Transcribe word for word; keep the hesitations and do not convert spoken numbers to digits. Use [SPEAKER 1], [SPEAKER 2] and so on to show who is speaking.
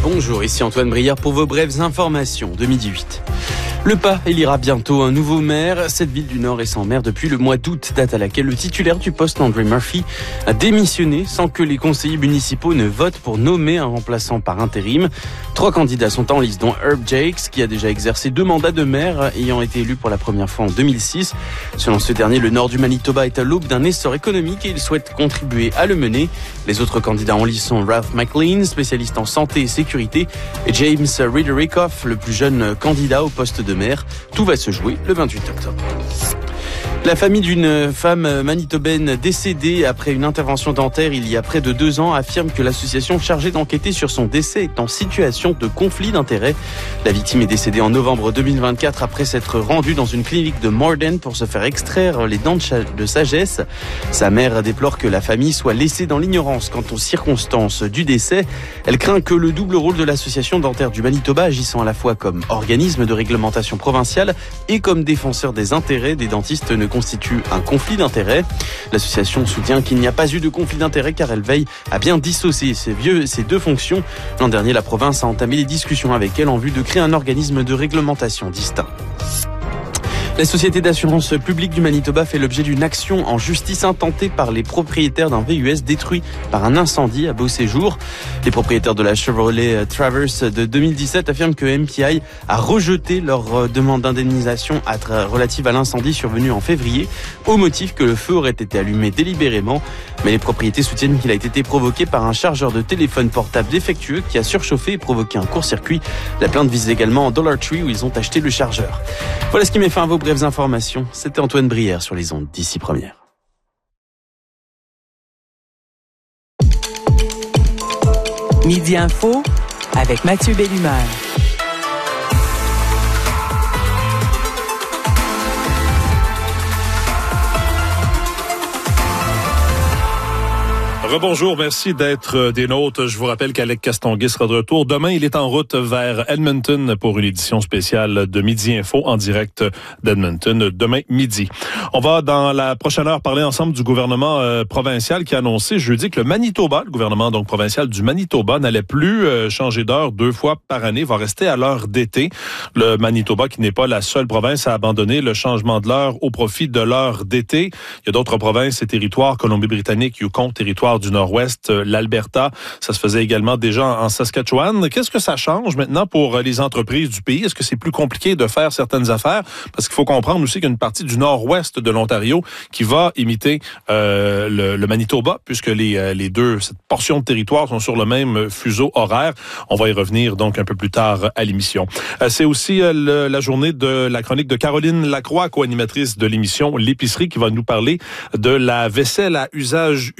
[SPEAKER 1] Bonjour, ici Antoine Brière pour vos brèves informations de midi huit. Le Pas élira bientôt un nouveau maire. Cette ville du Nord est sans maire depuis le mois d'août, date à laquelle le titulaire du poste, Andrew Murphy, a démissionné sans que les conseillers municipaux ne votent pour nommer un remplaçant par intérim. Trois candidats sont en lice, dont Herb Jakes, qui a déjà exercé deux mandats de maire, ayant été élu pour la première fois en deux mille six. Selon ce dernier, le Nord du Manitoba est à l'aube d'un essor économique et il souhaite contribuer à le mener. Les autres candidats en lice sont Ralph McLean, spécialiste en santé et sécurité, et James Ridderikoff, le plus jeune candidat au poste de maire. Tout va se jouer le vingt-huit octobre. La famille d'une femme manitobaine décédée après une intervention dentaire il y a près de deux ans affirme que l'association chargée d'enquêter sur son décès est en situation de conflit d'intérêts. La victime est décédée en novembre deux mille vingt-quatre après s'être rendue dans une clinique de Morden pour se faire extraire les dents de sagesse. Sa mère déplore que la famille soit laissée dans l'ignorance quant aux circonstances du décès. Elle craint que le double rôle de l'association dentaire du Manitoba, agissant à la fois comme organisme de réglementation provinciale et comme défenseur des intérêts des dentistes, ne constitue un conflit d'intérêts. L'association soutient qu'il n'y a pas eu de conflit d'intérêts car elle veille à bien dissocier ces, vieux, ces deux fonctions. L'an dernier, la province a entamé des discussions avec elle en vue de créer un organisme de réglementation distinct. La Société d'assurance publique du Manitoba fait l'objet d'une action en justice intentée par les propriétaires d'un V U S détruit par un incendie à Beauséjour. Les propriétaires de la Chevrolet Traverse de deux mille dix-sept affirment que M P I a rejeté leur demande d'indemnisation relative à l'incendie survenu en février, au motif que le feu aurait été allumé délibérément. Mais les propriétés soutiennent qu'il a été provoqué par un chargeur de téléphone portable défectueux qui a surchauffé et provoqué un court-circuit. La plainte vise également Dollar Tree où ils ont acheté le chargeur. Voilà ce qui met fin à vos brèves informations. C'était Antoine Brière sur les ondes d'ici Première.
[SPEAKER 2] Midi Info avec Mathieu Bellumeur.
[SPEAKER 3] Rebonjour, merci d'être des nôtres. Je vous rappelle qu'Alec Castonguay sera de retour. Demain, il est en route vers Edmonton pour une édition spéciale de Midi Info en direct d'Edmonton, demain midi. On va, dans la prochaine heure, parler ensemble du gouvernement euh, provincial qui a annoncé jeudi que le Manitoba, le gouvernement donc provincial du Manitoba, n'allait plus euh, changer d'heure deux fois par année, va rester à l'heure d'été. Le Manitoba, qui n'est pas la seule province à abandonner le changement de l'heure au profit de l'heure d'été. Il y a d'autres provinces et territoires, Colombie-Britannique, Yukon, territoire du Nord-Ouest, l'Alberta. Ça se faisait également déjà en Saskatchewan. Qu'est-ce que ça change maintenant pour les entreprises du pays? Est-ce que c'est plus compliqué de faire certaines affaires? Parce qu'il faut comprendre aussi qu'il y a une partie du Nord-Ouest de l'Ontario qui va imiter euh, le, le Manitoba, puisque les, les deux, cette portion de territoire sont sur le même fuseau horaire. On va y revenir donc un peu plus tard à l'émission. Euh, c'est aussi euh, le, la journée de la chronique de Caroline Lacroix, co-animatrice de l'émission L'Épicerie, qui va nous parler de la vaisselle à usage